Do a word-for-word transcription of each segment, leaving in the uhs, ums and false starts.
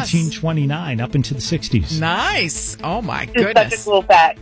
nineteen twenty-nine up into the sixties. Nice. Oh, my This is goodness. such a cool fact.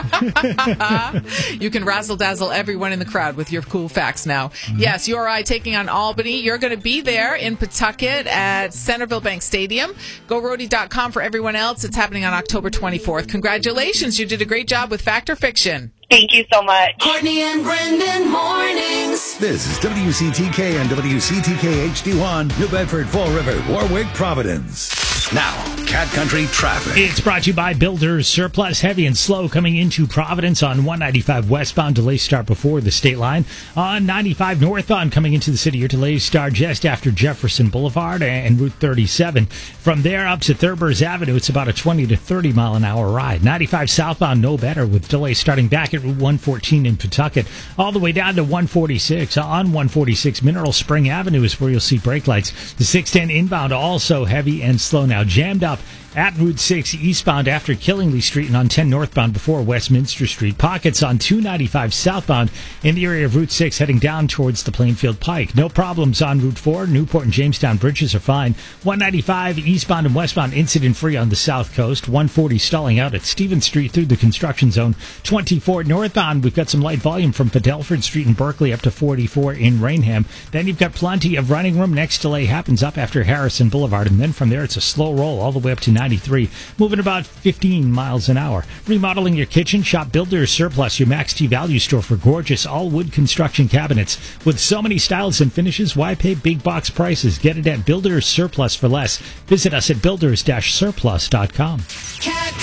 You can razzle dazzle everyone in the crowd with your cool facts now. Mm-hmm. Yes, U R I taking on Albany. You're going to be there in Pawtucket at Centerville Bank Stadium. Go Roadie dot com for everyone else. It's happening on October twenty-fourth. Congratulations. You did a great job with Fact or Fiction. Thank you so much. Courtney and Brendan mornings. This is W C T K and W C T K H D one, New Bedford, Fall River, Warwick, Providence. Now, Cat Country traffic. It's brought to you by Builders. Surplus heavy and slow coming into Providence on one ninety-five westbound. Delays start before the state line. On ninety-five northbound coming into the city, your delays start just after Jefferson Boulevard and Route thirty-seven. From there up to Thurbers Avenue, it's about a twenty to thirty mile an hour ride. ninety-five southbound, no better, with delays starting back at Route one fourteen in Pawtucket, all the way down to one forty-six. On one forty-six, Mineral Spring Avenue is where you'll see brake lights. The six ten inbound also heavy and slow now, jammed up at Route six eastbound after Killingly Street and on ten northbound before Westminster Street. Pockets on two ninety-five southbound in the area of Route six heading down towards the Plainfield Pike. No problems on Route four. Newport and Jamestown bridges are fine. one ninety-five eastbound and westbound incident free on the south coast. one forty stalling out at Stevens Street through the construction zone. twenty-four northbound, we've got some light volume from Fidelford Street in Berkeley up to forty-four in Rainham. Then you've got plenty of running room. Next delay happens up after Harrison Boulevard, and then from there it's a slow roll all the way up to ninety-three, moving about fifteen miles an hour. Remodeling your kitchen? Shop Builders Surplus, your Max T value store for gorgeous all-wood construction cabinets. With so many styles and finishes, why pay big box prices? Get it at Builders Surplus for less. Visit us at builders dash surplus dot com. Cat